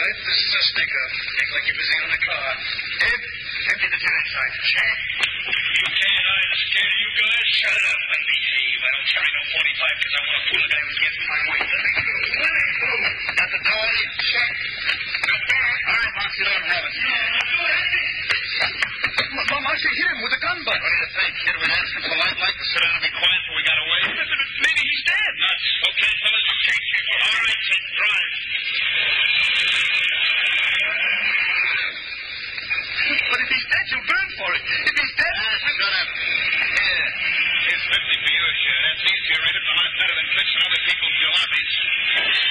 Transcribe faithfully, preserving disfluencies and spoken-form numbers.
right. This is a stick-up. Make like you're busy on the car. Ed, empty the tin inside. Check. You can't hide. I'm scared of you guys. Shut up and behave. I don't carry no forty-five because I want to fool a guy who gets in my way. Let me go. Let me go. Got the door? Check. Got that? All right, Mox, you don't have it. Well, Marcy, hit him with a gun butt. What do you think? Kid would ask him polite like to sit down and be quiet before we got away. Listen, maybe he's dead. Nuts. Okay, fellas. Okay, All right, kid, drive. But if he's dead, you'll burn for it. If he's dead... Ah, shut up. Here. Here's fifty for you, sure. That's easier rated and a lot better than fixing other people's jalopies.